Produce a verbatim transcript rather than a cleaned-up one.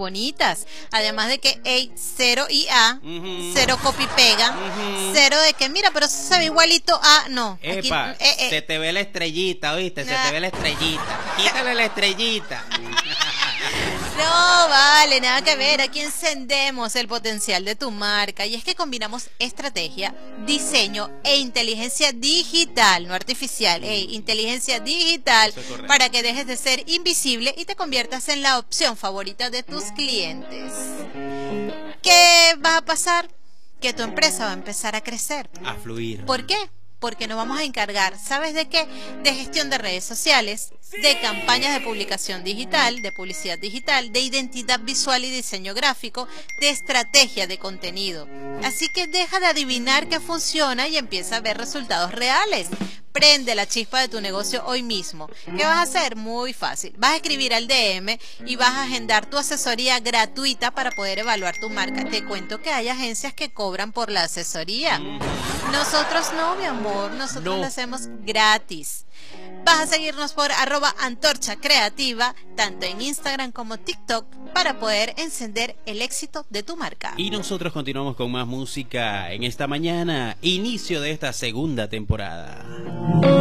bonitas. Además de que, hey, cero I A, Ujú. cero copy pega, Ujú. cero de que, mira, pero se ve igualito a, no. Aquí, Epa, eh, eh. se te ve la estrellita, ¿oíste? Se Ah. te ve la estrellita. Quítale la estrellita. No, vale, nada que ver. Aquí encendemos el potencial de tu marca y es que combinamos estrategia, diseño e inteligencia digital, no artificial, ey, inteligencia digital, Eso es correcto. para que dejes de ser invisible y te conviertas en la opción favorita de tus clientes. ¿Qué va a pasar? Que tu empresa va a empezar a crecer. A fluir. ¿Por qué? Porque nos vamos a encargar, ¿sabes de qué? De gestión de redes sociales, de campañas de publicación digital, de publicidad digital, de identidad visual y diseño gráfico, de estrategia de contenido. Así que deja de adivinar qué funciona y empieza a ver resultados reales. Prende la chispa de tu negocio hoy mismo. ¿Qué vas a hacer? Muy fácil. Vas a escribir al D M y vas a agendar tu asesoría gratuita para poder evaluar tu marca. Te cuento que hay agencias que cobran por la asesoría. Nosotros no, mi amor. Nosotros No. lo hacemos gratis. Vas a seguirnos por arroba antorcha creativa, tanto en Instagram como TikTok, para poder encender el éxito de tu marca. Y nosotros continuamos con más música en esta mañana, inicio de esta segunda temporada.